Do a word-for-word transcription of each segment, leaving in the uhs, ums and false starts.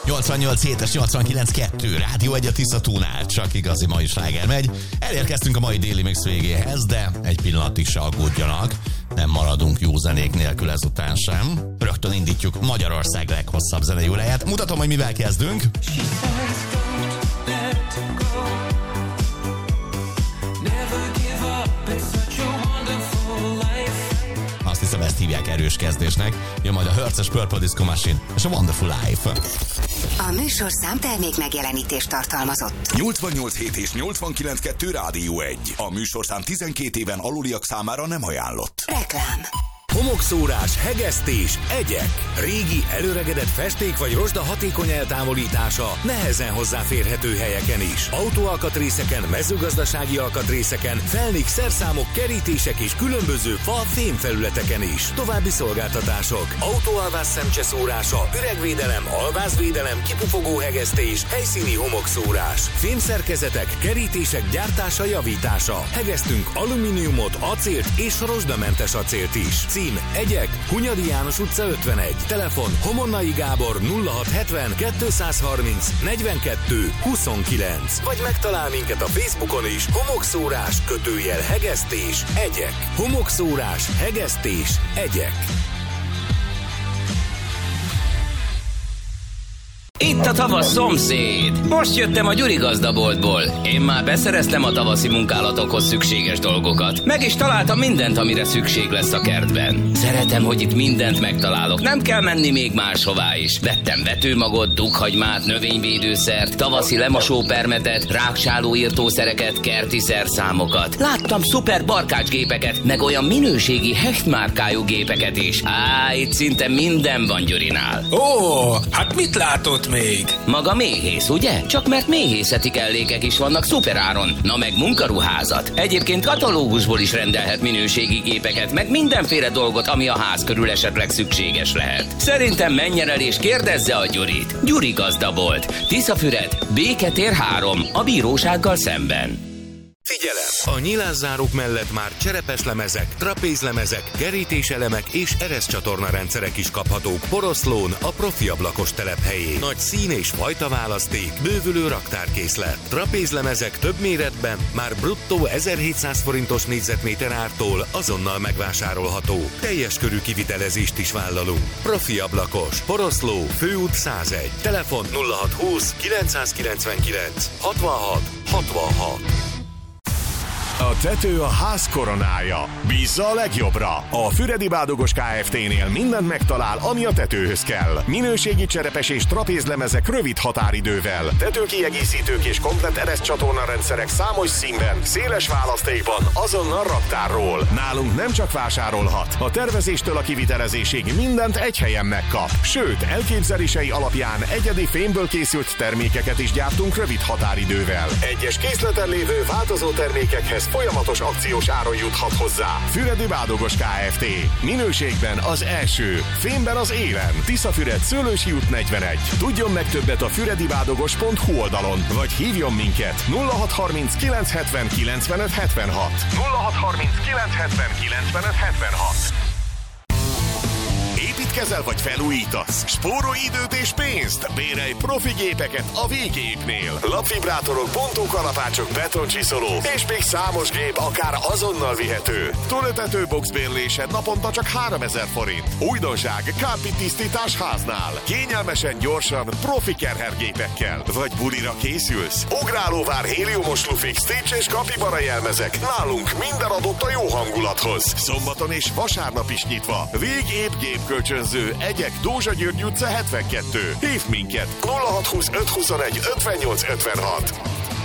nyolcvannyolc hétes, nyolcvankilenc kettő, Rádió egy a Tiszatónál, csak igazi mai sláger megy. Elérkeztünk a mai déli mix végéhez, de egy pillanatig se aggódjanak, nem maradunk jó zenék nélkül ezután sem. Rögtön indítjuk Magyarország leghosszabb zenei óráját. Mutatom, hogy mivel kezdünk. Azt hiszem, ezt hívják erős kezdésnek. Jön majd a Hertzes Purple Disco Machine és a Wonderful Life. A műsorszám termék megjelenítést tartalmazott. nyolcvannyolc hét és nyolcvankilenc kettő Rádió egy. A műsorszám tizenkét éven aluliak számára nem ajánlott. Reklám. Homokszórás, hegesztés, egyek. Régi, előregedett festék vagy rozsda hatékony eltávolítása nehezen hozzáférhető helyeken is. Autóalkatrészeken, mezőgazdasági alkatrészeken, felnik, szerszámok, kerítések és különböző fa, fémfelületeken is. További szolgáltatások. Autóalvász szemcseszórása, üregvédelem, alvázvédelem, kipufogó hegesztés, helyszíni homokszórás. Fémszerkezetek, kerítések gyártása, javítása. Hegesztünk alumíniumot, acélt és rozsdamentes acélt is. Cím Egyek, Hunyadi János utca ötvenegy. Telefon Homonnai Gábor nulla hat hetven kétszázharminc negyvenkettő huszonkilenc. Vagy megtalál minket a Facebookon is. Homokszórás, kötőjel hegesztés, Egyek. Homokszórás, hegesztés, Egyek. Itt a tavasz szomszéd. Most jöttem a Gyuri gazdaboltból. Én már beszereztem a tavaszi munkálatokhoz szükséges dolgokat. Meg is találtam mindent, amire szükség lesz a kertben. Szeretem, hogy itt mindent megtalálok. Nem kell menni még máshová is. Vettem vetőmagot, dughagymát, növényvédőszert, tavaszi lemosópermetet, ráksáló írtószereket, kerti szerszámokat. Láttam szuper barkácsgépeket, meg olyan minőségi Hecht márkájú gépeket is. Á, itt szinte minden van Gyurinál. Ó, hát mit látott még? Maga méhész, ugye? Csak mert méhészeti kellékek is vannak szuperáron. Na meg munkaruházat. Egyébként katalógusból is rendelhet minőségi gépeket, meg mindenféle dolgot, ami a ház körül esetleg szükséges lehet. Szerintem menjen el és kérdezze a Gyurit. Gyuri gazdabolt. Tiszafüred, Béketér három, a bírósággal szemben. Figyelem! A nyilászárók mellett már cserepeslemezek, trapézlemezek, kerítéselemek és ereszcsatorna rendszerek is kaphatók Poroszlón, a Profi ablakos telephelyén. Nagy szín és fajta választék, bővülő raktárkészlet. Trapézlemezek több méretben, már bruttó ezerhétszáz forintos négyzetméter ártól azonnal megvásárolható. Teljes körű kivitelezést is vállalunk. Profi ablakos, Poroszló, Főút százegy. Telefon nulla hat húsz kilencszázkilencvenkilenc hatvanhat hatvanhat. A tető a ház koronája. Bízza a legjobbra. A Füredi Bádogos Kft-nél mindent megtalál, ami a tetőhöz kell. Minőségi cserepes és trapézlemezek rövid határidővel. Tetőkiegészítők és komplett ereszcsatorna rendszerek számos színben, széles választékban, azonnal raktárról. Nálunk nem csak vásárolhat. A tervezéstől a kivitelezésig mindent egy helyen megkap. Sőt, elképzelései alapján egyedi fémből készült termékeket is gyártunk rövid határidővel. Egyes készleten lévő változó termékekhez folyamatos akciós áron juthat hozzá. Füredi Bádogos Kft. Minőségben az első, fémben az élen. Tiszafüred, Szőlősi út negyvenegy. Tudjon meg többet a füredibádogos pont hu oldalon, vagy hívjon minket nulla hat harminc kilencszázhetven kilencvenöt hetvenhat. nulla hat harminc kilencszázhetven kilencvenöt hetvenhat. Építkezel vagy felújítasz? Spórolj időt és pénzt! Bérelj profi gépeket a Végépnél. Lapvibrátorok, bontókalapácsok, betoncsiszoló és még számos gép akár azonnal vihető. Túlötető boxbérlésed naponta csak háromezer forint. Újdonság, kárpit tisztítás háznál. Kényelmesen, gyorsan, profi kerhergépekkel. Vagy bulira készülsz? Ugrálóvár, héliumos lufik, Stitch és kapibara jelmezek. Nálunk minden adott a jó hangulathoz. Szombaton és vasárnap is nyitva. Végép gépkölcsönző, Egyek, Dózsa György utca hetvenkettő. Hívd minket nulla hat húsz öt huszonegy ötvennyolc ötvenhat.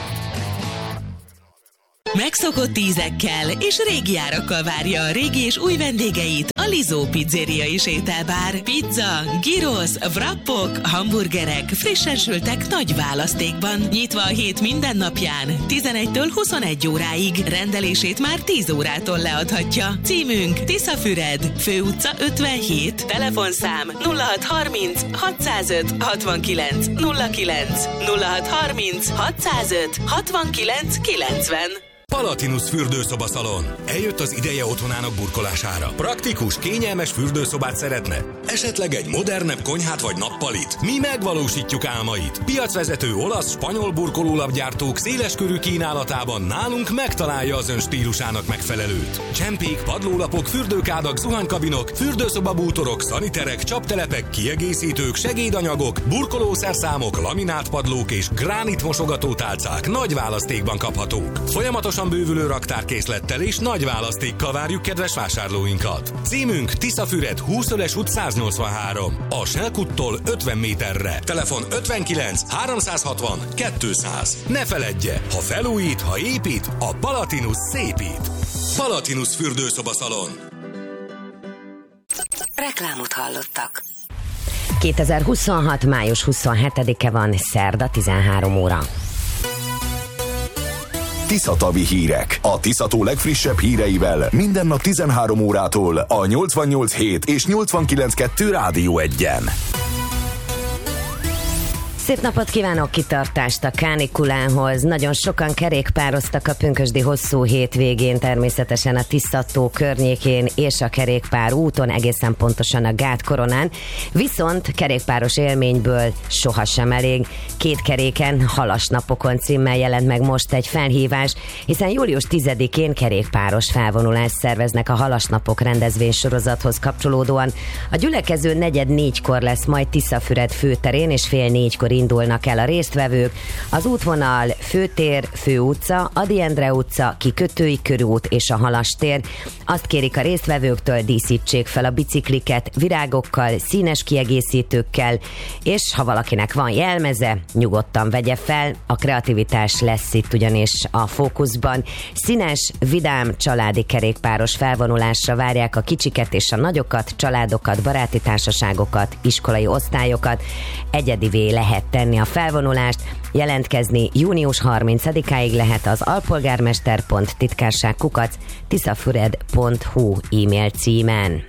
Megszokott ízekkel és régi árakkal várja a régi és új vendégeit a Lizó Pizzeria és Ételbár. Pizza, gyrosz, wrappok, hamburgerek, frissen sültek nagy választékban. Nyitva a hét minden napján, tizenegytől huszonegy óráig. Rendelését már tíz órától leadhatja. Címünk Tiszafüred, Főutca ötvenhét, telefonszám nulla hat harminc hatszázöt hatvankilenc nulla kilenc, nulla hat harminc hatszázöt hatvankilenc kilencven. Palatinus fürdőszobaszalon. Eljött az ideje otthonának burkolására. Praktikus, kényelmes fürdőszobát szeretne? Esetleg egy modernebb konyhát vagy nappalit? Mi megvalósítjuk álmait. Piacvezető olasz, spanyol burkolólapgyártók széleskörű kínálatában nálunk megtalálja az ön stílusának megfelelőt. Csempék, padlólapok, fürdőkádak, zuhanykabinok, fürdőszobabútorok, szaniterek, csaptelepek, kiegészítők, segédanyagok, burkolószerszámok, laminátpadlók és gránit mosogatótálcák nagy választékban kaphatók. Folyamatosan bővülő raktárkészlettel és nagy választékkal várjuk kedves vásárlóinkat. Címünk Tiszafüred húszös út száznyolcvanhárom. A Selkuttól ötven méterre. Telefon ötvenkilenc háromszázhatvan kétszáz. Ne feledje, ha felújít, ha épít, a Palatinus szépít. Palatinus fürdőszobaszalon. Reklámot hallottak. kétezer-huszonhat. május huszonhetedike van, szerda, tizenhárom óra. Tiszatavi hírek. A Tiszató legfrissebb híreivel minden nap tizenhárom órától a nyolcvannyolc hét és nyolcvankilenc kettő Rádió egyen. Szép napot kívánok, kitartást a kánikulához. Nagyon sokan kerékpároztak a pünkösdi hosszú hétvégén, természetesen a Tiszató környékén és a kerékpár úton, egészen pontosan a Gátkoronán. Viszont kerékpáros élményből sohasem elég. Két keréken, halasnapokon címmel jelent meg most egy felhívás, hiszen július tizedikén kerékpáros felvonulást szerveznek a Halasnapok rendezvénysorozathoz kapcsolódóan. A gyülekező negyed négykor lesz majd Tiszafüred főterén, és fél négykor indulnak el a résztvevők. Az útvonal Főtér, Főutca, Ady Endre utca, Kikötői körút és a Halastér. Azt kérik a résztvevőktől, díszítsék fel a bicikliket virágokkal, színes kiegészítőkkel, és ha valakinek van jelmeze, nyugodtan vegye fel, a kreativitás lesz itt ugyanis a fókuszban. Színes, vidám, családi kerékpáros felvonulásra várják a kicsiket és a nagyokat, családokat, baráti társaságokat, iskolai osztályokat. Egyedivé lehet tenni a felvonulást, jelentkezni június harmincadikáig lehet az alpolgármester pont titkárság kukac tiszafüred pont hu e-mail címen.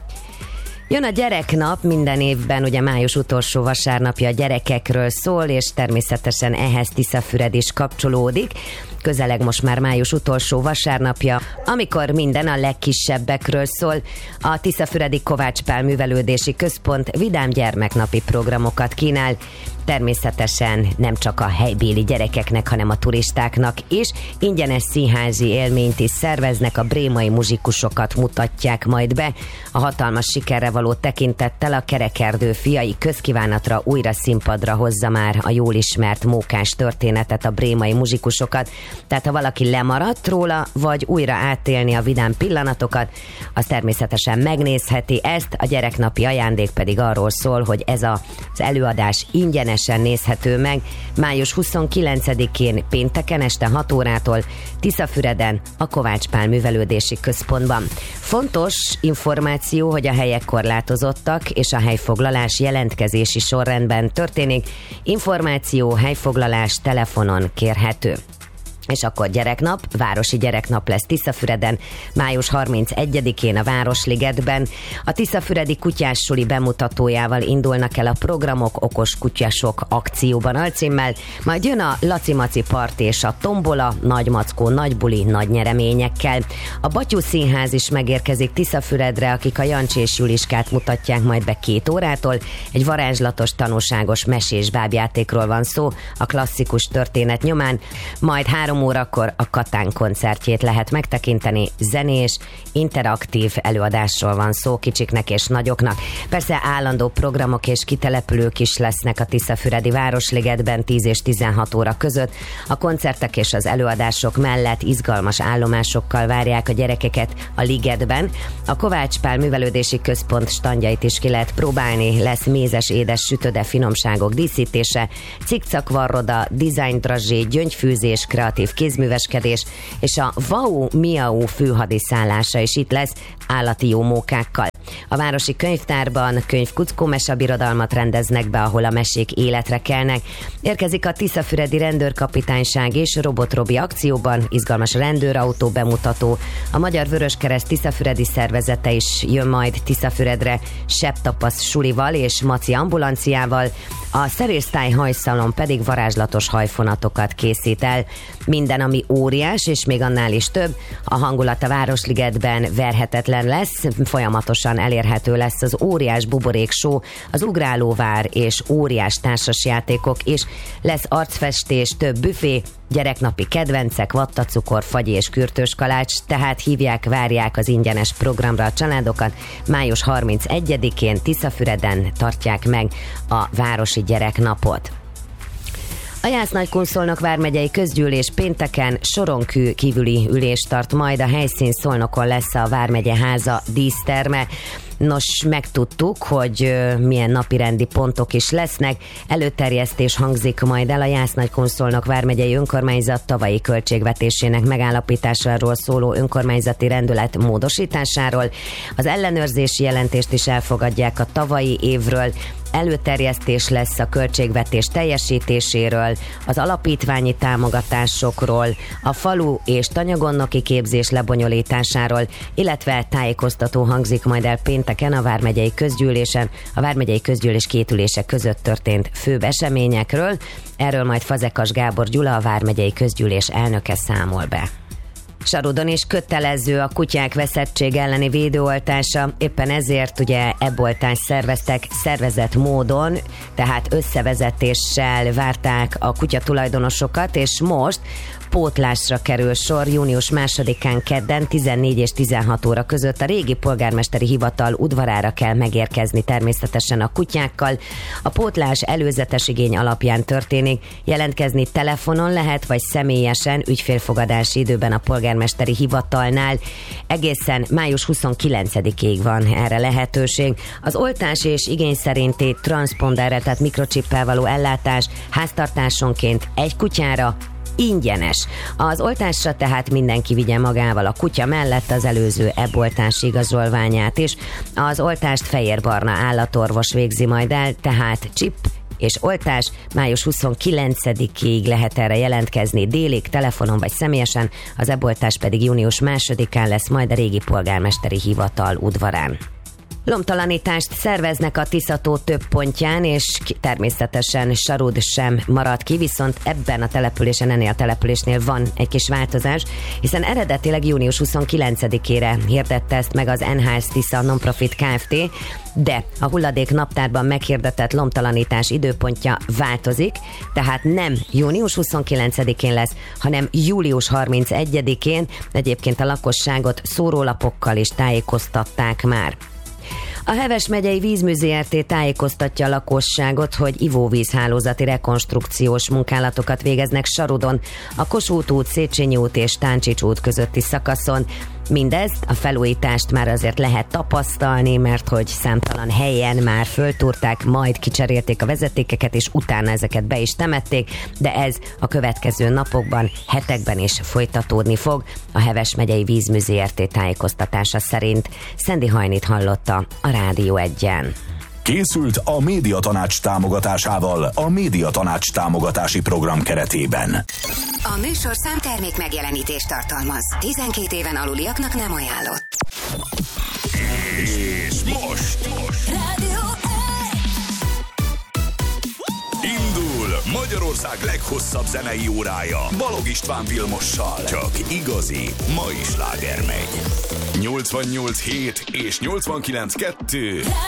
Jön a gyereknap, minden évben ugye május utolsó vasárnapja a gyerekekről szól, és természetesen ehhez Tiszafüred is kapcsolódik. Közeleg most már május utolsó vasárnapja, amikor minden a legkisebbekről szól. A Tiszafüredi Kovács Pál Művelődési Központ vidám gyermeknapi programokat kínál. Természetesen nem csak a helybéli gyerekeknek, hanem a turistáknak is. Ingyenes színházi élményt is szerveznek, a brémai muzsikusokat mutatják majd be. A hatalmas sikerre való tekintettel a Kerekerdő fiai közkívánatra újra színpadra hozza már a jól ismert mókás történetet, a brémai muzsikusokat. Tehát ha valaki lemaradt róla, vagy újra átélni a vidám pillanatokat, az természetesen megnézheti ezt. A gyereknapi ajándék pedig arról szól, hogy ez a, az előadás ingyenesen nézhető meg május huszonkilencedikén pénteken este hat órától Tiszafüreden, a Kovács Pál Művelődési Központban. Fontos információ, hogy a helyek korlátozottak, és a helyfoglalás jelentkezési sorrendben történik. Információ, helyfoglalás telefonon kérhető. És akkor gyereknap, városi gyereknap lesz Tiszafüreden, május harmincegyedikén a Városligetben. A Tiszafüredi Kutyás Suli bemutatójával indulnak el a programok Okos Kutyasok akcióban alcímmel, majd jön a Laci-Maci Parti és a Tombola, Nagy Mackó, Nagy Buli, nagy nyereményekkel. A Batyú Színház is megérkezik Tiszafüredre, akik a Jancsi és Juliskát mutatják majd be két órától. Egy varázslatos, tanúságos mesés bábjátékról van szó, a klasszikus történet nyomán, majd három órakor a Katán koncertjét lehet megtekinteni. Zenés, interaktív előadásról van szó kicsiknek és nagyoknak. Persze állandó programok és kitelepülők is lesznek a Tiszafüredi Városligetben tíz és tizenhat óra között. A koncertek és az előadások mellett izgalmas állomásokkal várják a gyerekeket a ligetben. A Kovács Pál Művelődési Központ standjait is ki lehet próbálni. Lesz mézes, édes sütöde, finomságok díszítése, cikcakvarroda, design drazsé, gyöngyfűzés, kreatív kézműveskedés, és a Vau Miau főhadiszállása is itt lesz állati jó mókákkal. A városi könyvtárban könyvkuckó mesebirodalmat rendeznek be, ahol a mesék életre kelnek. Érkezik a Tiszafüredi Rendőrkapitányság és Robot Robi akcióban, izgalmas rendőrautó bemutató. A Magyar Vöröskereszt tiszafüredi szervezete is jön majd Tiszafüredre Sepp Tapasz Sulival és Maci ambulanciával. A Szerésztáj hajszalon pedig varázslatos hajfonatokat készít el. Minden, ami óriás, és még annál is több. A hangulat a Városligetben verhetetlen lesz, folyamatosan elérhető lesz az óriás buborék show, az ugrálóvár és óriás társasjátékok is. Lesz arcfestés, több büfé, gyereknapi kedvencek, vattacukor, fagyi és kürtős kalács, tehát hívják, várják az ingyenes programra a családokat. május harmincegyedikén Tiszafüreden tartják meg a Városi Gyereknapot. A Jász-Nagykun-Szolnok vármegyei közgyűlés pénteken soron kívüli ülést tart, majd a helyszín Szolnokon lesz a Vármegye háza díszterme. Nos, megtudtuk, hogy milyen napirendi pontok is lesznek. Előterjesztés hangzik majd el a Jász-Nagykun-Szolnok vármegyei önkormányzat tavalyi költségvetésének megállapításáról szóló önkormányzati rendelet módosításáról. Az ellenőrzési jelentést is elfogadják a tavalyi évről. Előterjesztés lesz a költségvetés teljesítéséről, az alapítványi támogatásokról, a falu és tanyagonnoki képzés lebonyolításáról, illetve tájékoztató hangzik majd el pénteken a vármegyei közgyűlésen, a vármegyei közgyűlés két ülése között történt főbb eseményekről. Erről majd Fazekas Gábor Gyula, a vármegyei közgyűlés elnöke számol be. Sarudon is kötelező a kutyák veszettség elleni védőoltása, éppen ezért ugye ebboltást szerveztek szervezett módon, tehát összevezetéssel várták a kutya tulajdonosokat, és most pótlásra kerül sor június másodikán kedden tizennégy és tizenhat óra között. A régi polgármesteri hivatal udvarára kell megérkezni természetesen a kutyákkal. A pótlás előzetes igény alapján történik, jelentkezni telefonon lehet, vagy személyesen ügyfélfogadási időben a polgármesteri hivatalnál. Egészen május huszonkilencedikéig van erre lehetőség. Az oltás és igény szerinti transzponderrel, tehát mikrocsippel való ellátás háztartásonként egy kutyára ingyenes. Az oltásra tehát mindenki vigye magával a kutya mellett az előző ebboltási igazolványát is. Az oltást fehér-barna állatorvos végzi majd el, tehát chip és oltás május huszonkilencedikéig lehet erre jelentkezni délig, telefonon vagy személyesen, az ebboltás pedig június másodikán lesz majd a régi polgármesteri hivatal udvarán. Lomtalanítást szerveznek a Tiszató több pontján, és természetesen Sarud sem marad ki, viszont ebben a településen, ennél a településnél van egy kis változás, hiszen eredetileg június huszonkilencedikére hirdette ezt meg az en há es Tisza Nonprofit Kft., de a hulladék naptárban meghirdetett lomtalanítás időpontja változik, tehát nem június huszonkilencedikén lesz, hanem július harmincegyedikén. Egyébként a lakosságot szórólapokkal is tájékoztatták már. A Heves megyei Vízmű Zrt. Tájékoztatja a lakosságot, hogy ivóvízhálózati rekonstrukciós munkálatokat végeznek Sarudon, a Kossuth út, Széchenyi út és Táncsics út közötti szakaszon. Mindezt, a felújítást már azért lehet tapasztalni, mert hogy számtalan helyen már föltúrták, majd kicserélték a vezetékeket, és utána ezeket be is temették, de ez a következő napokban, hetekben is folytatódni fog. A Heves megyei Vízmű Zrt. Tájékoztatása szerint. Szendi Hajnit hallotta a Rádió egyen. Készült a Médiatanács támogatásával a Médiatanács támogatási program keretében. A műsorszám termék megjelenítést tartalmaz. tizenkét éven aluliaknak nem ajánlott. És most, most. Rádió Indul Magyarország leghosszabb zenei órája Balog István Vilmossal. Csak igazi mai sláger megy. nyolcvannyolc hét és nyolcvankilenc kettő